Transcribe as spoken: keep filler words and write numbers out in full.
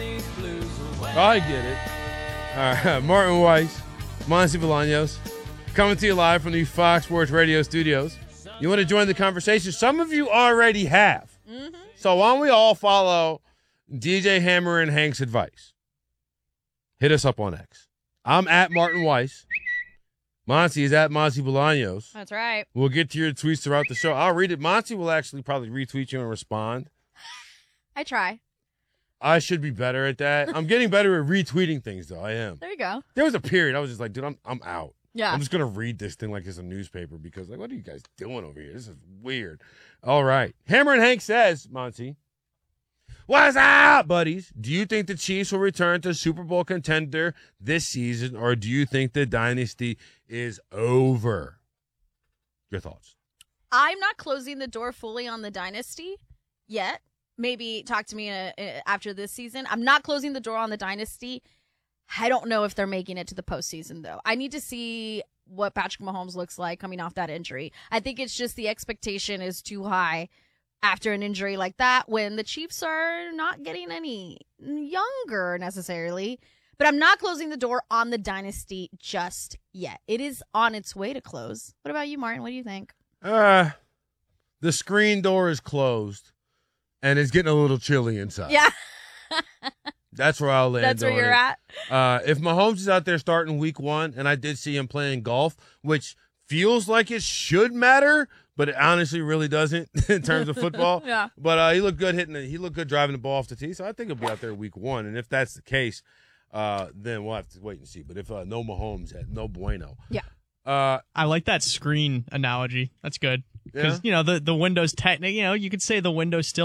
I get it. All right, Martin Weiss, Monty Bolaños, coming to you live from the Fox Sports Radio studios. You want to join the conversation? Some of you already have. Mm-hmm. So why don't we all follow D J Hammer and Hank's advice? Hit us up on X. I'm at Martin Weiss. Monty is at Monty Bolaños. That's right. We'll get to your tweets throughout the show. I'll read it. Monty will actually probably retweet you and respond. I try. I should be better at that. I'm getting better at retweeting things, though. I am. There you go. There was a period I was just like, dude, I'm I'm out. Yeah. I'm just going to read this thing like it's a newspaper because, like, what are you guys doing over here? This is weird. All right. Hammer and Hank says, Monty, what's up, buddies? Do you think the Chiefs will return to Super Bowl contender this season, or do you think the dynasty is over? Your thoughts? I'm not closing the door fully on the dynasty yet. Maybe talk to me uh, after this season. I'm not closing the door on the dynasty. I don't know if they're making it to the postseason, though. I need to see what Patrick Mahomes looks like coming off that injury. I think it's just the expectation is too high after an injury like that when the Chiefs are not getting any younger necessarily. But I'm not closing the door on the dynasty just yet. It is on its way to close. What about you, Martin? What do you think? Uh, the screen door is closed, and it's getting a little chilly inside. Yeah. That's where I'll land. That's where on you're it. at. Uh, if Mahomes is out there starting week one, and I did see him playing golf, which feels like it should matter, but it honestly really doesn't in terms of football. Yeah. But uh, he looked good hitting it. He looked good driving the ball off the tee, so I think he'll be out there week one. And if that's the case, uh, then we'll have to wait and see. But if uh, no Mahomes, no bueno. Yeah. Uh, I like that screen analogy. That's good. Because, Yeah. you know, the, the window's technically, you know, you could say the window's still